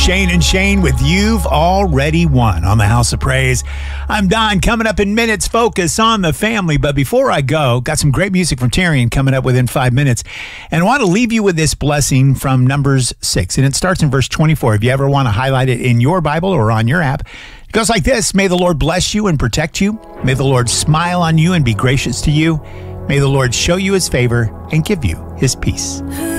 Shane and Shane with You've Already Won on the House of Praise. I'm Don. Coming up in minutes, focus on the family. But before I go, got some great music from Tyrion coming up within 5 minutes. And I want to leave you with this blessing from Numbers 6. And it starts in verse 24. If you ever want to highlight it in your Bible or on your app, it goes like this. May the Lord bless you and protect you. May the Lord smile on you and be gracious to you. May the Lord show you his favor and give you his peace.